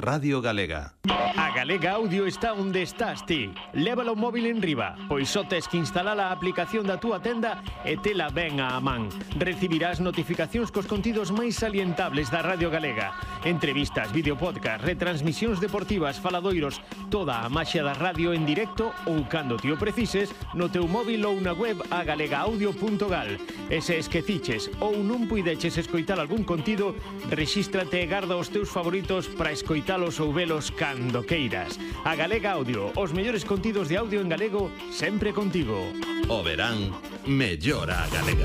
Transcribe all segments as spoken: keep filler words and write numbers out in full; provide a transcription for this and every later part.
Radio Galega. A Galega Audio está onde estás ti. Lévalo o móvil en riba, pois só tes que instalar a aplicación da túa tenda e tela ben á man. Recibirás notificacións cos contidos máis salientables da Radio Galega. Entrevistas, videopodcast, retransmisións deportivas, faladoiros, toda a maxia da radio en directo ou cando ti o precises no teu móvil ou na web a galega audio punto gal. E se esqueciches ou non puideches escoitar algún contido, rexístrate e garda os teus favoritos para escoitalos ou velos cando queiras. A Galega Audio, os mellores contidos de audio en galego, sempre contigo. O verán, mellora a Galega.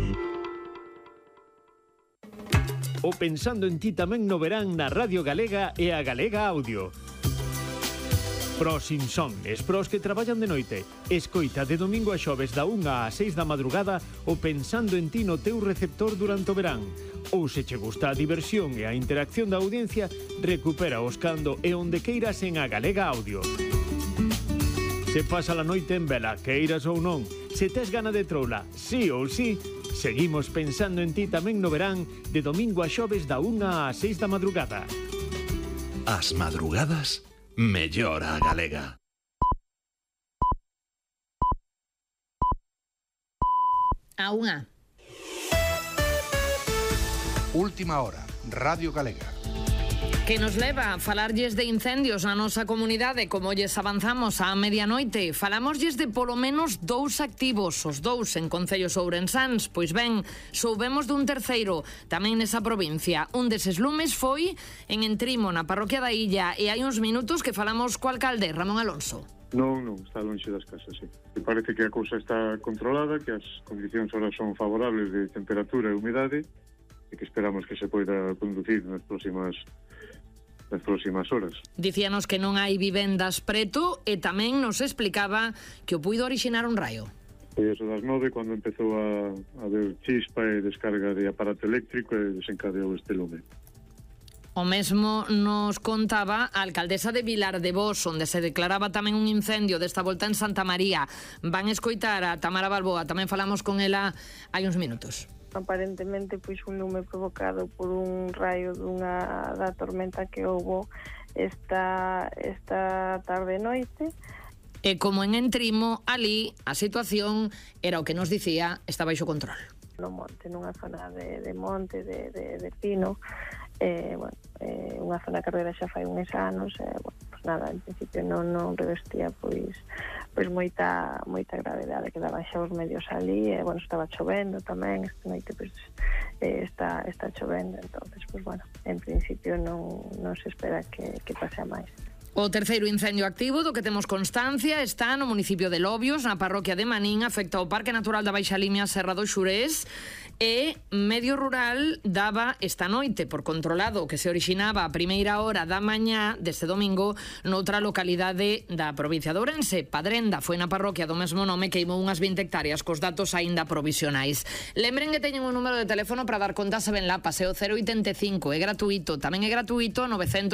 O Pensando en ti tamén no verán na Radio Galega e a Galega Audio. Pros insomnes, pros que traballan de noite. Escoita de domingo a xoves da unha ás seis da madrugada o Pensando en ti no teu receptor durante o verán. Ou se che gusta a diversión e a interacción da audiencia, recupera os cando e onde queiras en a Galega Audio. Se pasa a noite en vela, queiras ou non, se tes gana de troula, sí ou sí, seguimos Pensando en ti tamén no verán de domingo a xoves da unha ás seis da madrugada. As madrugadas, mellora a Galega. A unha. Última hora, Radio Galega. Que nos leva a falarlles de incendios na nosa comunidade, como lles avanzamos á medianoite. Falámoslles de polo menos dous activos, os dous en concellos ourensáns. Pois ben, soubemos dun terceiro, tamén nesa provincia. Un deses lumes foi en Entrimo, na parroquia da Illa, e hai uns minutos que falamos co alcalde, Ramón Alonso. Non, non, está lonxe das casas, sí. E parece que a cousa está controlada, que as condicións ahora son favorables de temperatura e humidade, e que esperamos que se poida conducir nas próximas nas próximas horas. Dicíanos que non hai vivendas preto e tamén nos explicaba que o puido orixinar un raio. Foi eso das nove cando empezou a, a haber chispa e descarga de aparato eléctrico e desencadeou este lume. O mesmo nos contaba a alcaldesa de Vilar de Bos, onde se declaraba tamén un incendio desta volta en Santa María. Van escoitar a Tamara Balboa, tamén falamos con ela hai uns minutos. Aparentemente pois un lume provocado por un raio dunha da tormenta que houbo esta esta tarde e noite. E como en Entrimo, ali a situación era o que nos dicía, está baixo control. No monte, nunha zona de, de monte, de, de, de pino, eh, bueno, eh, unha zona carreira xa fai uns anos, eh, bueno, pues nada, en principio non, non revestía pois pois moita moita gravedade, que daban xa os medios ali, e bueno, estaba chovendo tamén, esta noite pois eh, está está chovendo, entonces pois bueno, en principio non non se espera que que pase a máis. O terceiro incendio activo do que temos constancia está no municipio de Lobios, na parroquia de Manín, afecta ao Parque Natural da Baixa Limia, Serra do Xurés, e Medio Rural daba esta noite por controlado que se orixinaba a primeira hora da mañá deste domingo noutra localidade da provincia de Ourense. Padrenda foi na parroquia do mesmo nome, queimou unhas vinte hectáreas cos datos aínda provisionais. Lembren que teñen un número de teléfono para dar conta se ven lá, paseo cero oitenta e cinco, é gratuito, tamén é gratuito novecientos